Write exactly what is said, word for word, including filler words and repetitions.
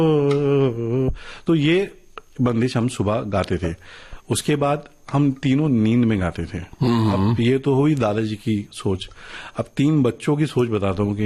तो ये बंदिश हम सुबह गाते थे। उसके बाद हम तीनों नींद में गाते थे। अब ये तो हुई दादाजी की सोच। अब तीन बच्चों की सोच बताता हूँ कि